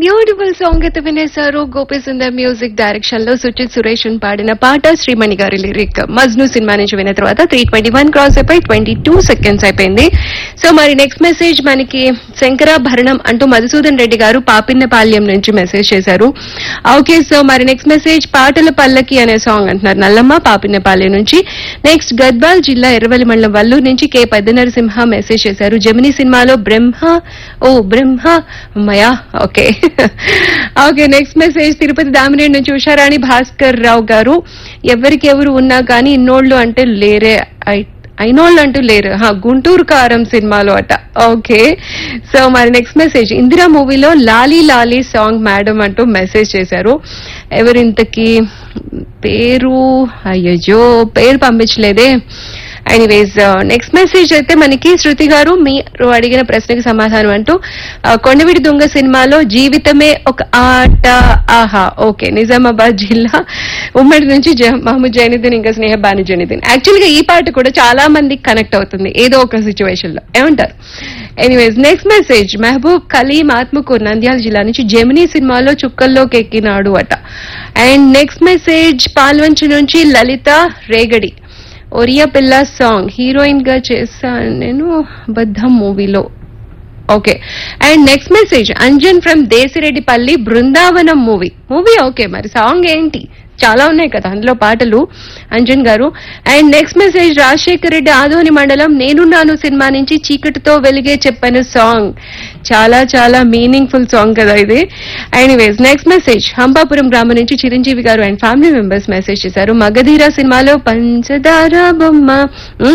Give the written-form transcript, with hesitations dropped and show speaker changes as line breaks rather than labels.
Beautiful song అయితే వినేశారు. Gopi Sundar music direction లో సుచిత్ సురేష్ పాడిన పాట శ్రీమణి గారి లిరిక్. మజ్ను సినిమా నుంచి విన్న తర్వాత 3:21 క్రాస్ అయిపోయి 22 సెకండ్స్ అయిపోయింది. సో మరి నెక్స్ట్ మెసేజ్ మనకి శంకరాభరణం అంటూ మధుసూదన్ రెడ్డి గారు పాపిన్నపాల్యం నుంచి మెసేజ్ చేశారు. ఓకే, సో మరి నెక్స్ట్ మెసేజ్ పాటల పల్లకి అనే సాంగ్ అంటున్నారు నల్లమ్మ పాపిన్నపాల్యం నుంచి. నెక్స్ట్ గద్వాల్ జిల్లా ఎర్రవల్లి మండలం వల్లూరు నుంచి కె పెద్ద నరసింహ మెసేజ్ చేశారు. జమినీ సినిమాలో బ్రహ్మ మయా. Okay okay, next message Tirupati Damineni నుంచి ఉషారాణి భాస్కర్ రావు గారు. ఎవరికెవరు ఉన్నా కానీ ఇన్నోళ్ళు అంటే లేరే, అయినోళ్ళు అంటూ లేరు, గుంటూరు కారం సినిమాలో అట. ఓకే, సో మరి నెక్స్ట్ మెసేజ్ ఇందిరా మూవీలో లాలీ లాలీ సాంగ్ మేడం అంటూ మెసేజ్ చేశారు. ఎవరింతకి పేరు, అయ్యో పేరు పంపించలేదే. ఎనీవేస్ నెక్స్ట్ మెసేజ్ అయితే మనకి శృతి గారు మీరు అడిగిన ప్రశ్నకి సమాధానం అంటూ కొండవీడి దొంగ సినిమాలో జీవితమే ఒక ఆట. ఆహా, ఓకే, నిజామాబాద్ జిల్లా ఉమ్మడి నుంచి మహమ్మద్ జైనుద్దీన్ ఇంకా స్నేహ బాని జైనుద్దీన్. యాక్చువల్ గా ఈ పాట కూడా చాలా మందికి కనెక్ట్ అవుతుంది ఏదో ఒక సిచ్యువేషన్ లో, ఏమంటారు? Anyways next message Mahabub Kaleem Atmakur Nandyal జిల్లా నుంచి జెమినీ సినిమాలో చుక్కల్లోకి ఎక్కినాడు అట. అండ్ నెక్స్ట్ మెసేజ్ పాల్వంచి నుంచి లలిత రేగడి ఒరియా పిల్ల సాంగ్ హీరోయిన్ గా చేశాను నేను బద్దం మూవీలో. Okay, and next message Anjan from Desireddipalli Brindavanam movie. Okay, మరి సాంగ్ ఏంటి? చాలా ఉన్నాయి కదా అందులో పాటలు, అంజన్ గారు. And next message Rajasekhar Reddy Adoni మండలం నేనున్నాను సినిమా నుంచి చీకటితో వెలిగే చెప్పాను సాంగ్. చాలా చాలా మీనింగ్ఫుల్ సాంగ్ కదా ఇది. ఎనీవేస్ నెక్స్ట్ మెసేజ్ హంపాపురం గ్రామం నుంచి చిరంజీవి గారు అండ్ ఫ్యామిలీ మెంబర్స్ మెసేజ్ చేశారు. మగధీర సినిమాలో పంచదార బొమ్మ